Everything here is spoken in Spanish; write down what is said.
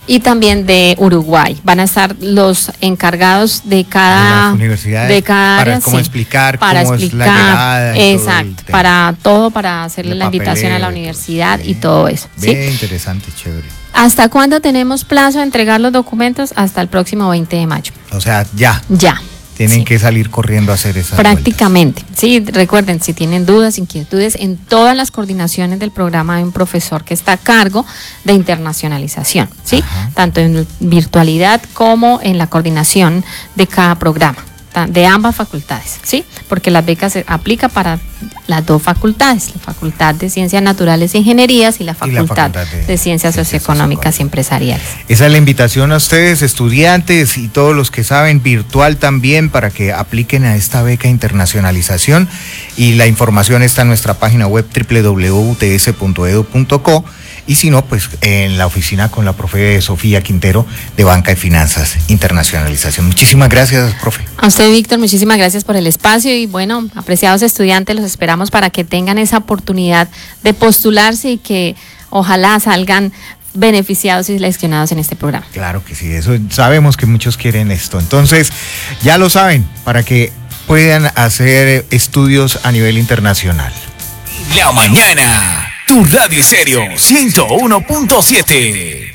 y también de Uruguay. Van a estar los encargados de cada universidades, área, cómo explicar para cómo explicar, es la llegada. Exacto, para hacerle la invitación a la universidad y todo eso. Bien interesante, chévere. ¿Hasta cuándo tenemos plazo de entregar los documentos? Hasta el próximo 20 de mayo. O sea, ya. Tienen que salir corriendo a hacer esas prácticamente, vueltas. Sí, recuerden, si tienen dudas, inquietudes, en todas las coordinaciones del programa hay un profesor que está a cargo de internacionalización, ¿sí? Tanto en virtualidad como en la coordinación de cada programa, de ambas facultades, ¿sí? Porque las becas se aplica para las dos facultades, la Facultad de Ciencias Naturales e Ingenierías y la Facultad de Ciencias Socioeconómicas y Empresariales. Esa es la invitación a ustedes, estudiantes y todos los que saben, virtual también, para que apliquen a esta beca internacionalización, y la información está en nuestra página web www.uts.edu.co, y si no, pues en la oficina con la profe Sofía Quintero de Banca y Finanzas Internacionalización. Muchísimas gracias, profe. A usted, Víctor, muchísimas gracias por el espacio y bueno, apreciados estudiantes, los esperamos para que tengan esa oportunidad de postularse y que ojalá salgan beneficiados y seleccionados en este programa. Claro que sí, eso sabemos que muchos quieren esto. Entonces, ya lo saben, para que puedan hacer estudios a nivel internacional. La mañana, tu radio serio 101.7.